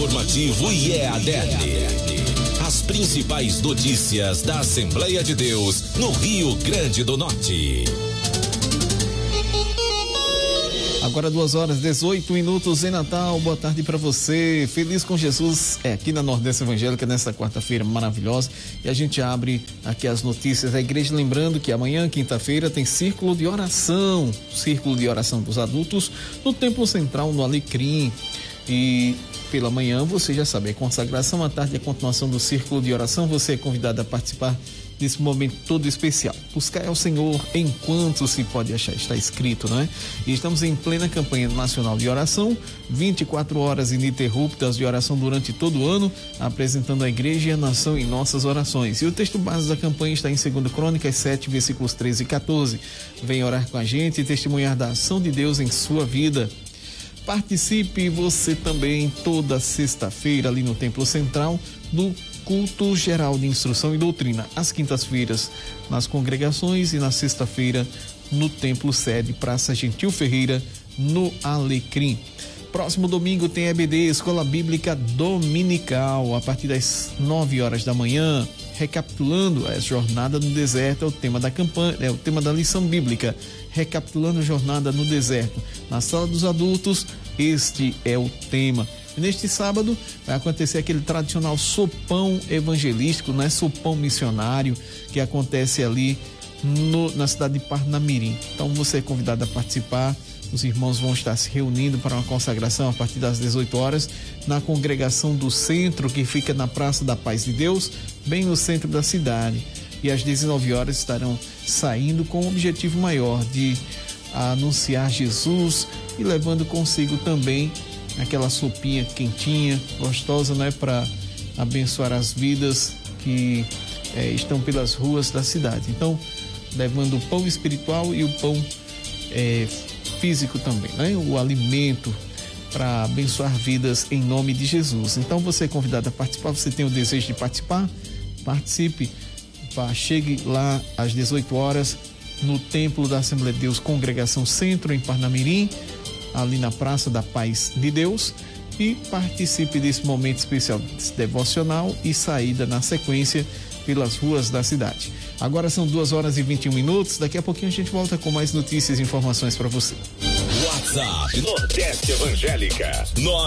informativo IEADERN. As principais notícias da Assembleia de Deus no Rio Grande do Norte. Agora 2h18 em Natal. Boa tarde para você. Feliz com Jesus aqui na Nordeste Evangélica nessa quarta-feira maravilhosa. E a gente abre aqui as notícias da igreja, lembrando que amanhã, quinta-feira, tem círculo de oração dos adultos no Templo Central, no Alecrim. E pela manhã, você já sabe, a consagração, à tarde a continuação do círculo de oração. Você é convidado a participar desse momento todo especial. Buscar ao Senhor enquanto se pode achar, está escrito, não é? E estamos em plena campanha nacional de oração, 24 horas ininterruptas de oração durante todo o ano, apresentando a igreja e a nação em nossas orações. E o texto base da campanha está em 2 Crônicas 7, versículos 13 e 14. Venha orar com a gente e testemunhar da ação de Deus em sua vida. Participe você também toda sexta-feira ali no Templo Central do Culto Geral de Instrução e Doutrina, às quintas-feiras nas congregações e na sexta-feira no Templo Sede, Praça Gentil Ferreira, no Alecrim. Próximo domingo tem EBD, Escola Bíblica Dominical, a partir das 9 horas da manhã. Recapitulando, a Jornada no Deserto é o tema da campanha, é o tema da lição bíblica. Recapitulando, Jornada no Deserto. Na sala dos adultos, este é o tema. Neste sábado vai acontecer aquele tradicional sopão evangelístico, não é sopão missionário, que acontece ali na cidade de Parnamirim. Então você é convidado a participar. Os irmãos vão estar se reunindo para uma consagração a partir das 18 horas na congregação do centro, que fica na Praça da Paz de Deus, bem no centro da cidade. E às 19 horas estarão saindo com o objetivo maior de anunciar Jesus e levando consigo também aquela sopinha quentinha, gostosa, né, para abençoar as vidas que estão pelas ruas da cidade. Então, levando o pão espiritual e o pão físico também, né? O alimento para abençoar vidas em nome de Jesus. Então, você é convidado a participar. Você tem o desejo de participar? Participe. Chegue lá às 18 horas no Templo da Assembleia de Deus, Congregação Centro, em Parnamirim, ali na Praça da Paz de Deus, e participe desse momento especial devocional e saída na sequência pelas ruas da cidade. Agora são 2h21. Daqui a pouquinho a gente volta com mais notícias e informações para você. WhatsApp Nordeste Evangélica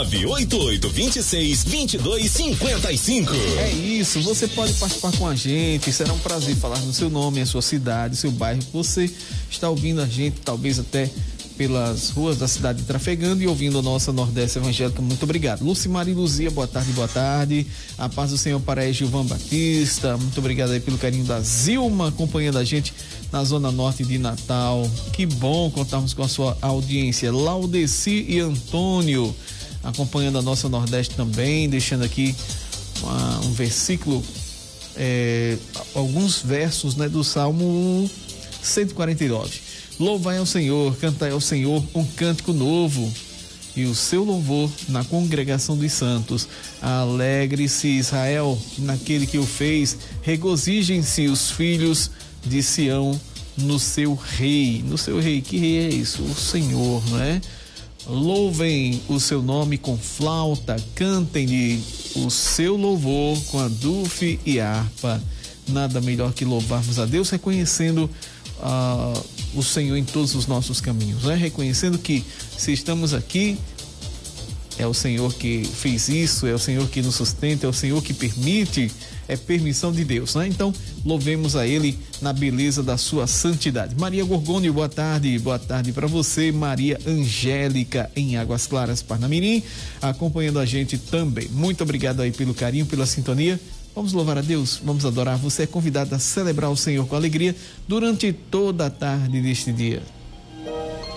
988-26-2255. É isso, você pode participar com a gente. Será um prazer falar no seu nome, a sua cidade, seu bairro. Você está ouvindo a gente, talvez até pelas ruas da cidade trafegando e ouvindo a nossa Nordeste Evangélica. Muito obrigado. Lucimar e Luzia, boa tarde, boa tarde. A paz do Senhor para Gilvan Batista. Muito obrigado aí pelo carinho da Zilma, acompanhando a gente na Zona Norte de Natal. Que bom contarmos com a sua audiência. Laudeci e Antônio, acompanhando a nossa Nordeste também, deixando aqui um versículo, alguns versos, né, do Salmo 149. Louvai ao Senhor, cantai ao Senhor um cântico novo, e o seu louvor na congregação dos santos. Alegre-se Israel naquele que o fez, regozijem-se os filhos de Sião no seu rei. No seu rei, que rei é isso? O Senhor, não é? Louvem o seu nome com flauta, cantem-lhe o seu louvor com adufe e harpa. Nada melhor que louvarmos a Deus, reconhecendo o Senhor em todos os nossos caminhos, né? Reconhecendo que se estamos aqui, é o Senhor que fez isso, é o Senhor que nos sustenta, é o Senhor que permite, é permissão de Deus, né? Então, louvemos a Ele na beleza da sua santidade. Maria Gorgônio, boa tarde para você. Maria Angélica, em Águas Claras, Parnamirim, acompanhando a gente também. Muito obrigado aí pelo carinho, pela sintonia. Vamos louvar a Deus, vamos adorar. Você é convidado a celebrar o Senhor com alegria durante toda a tarde deste dia.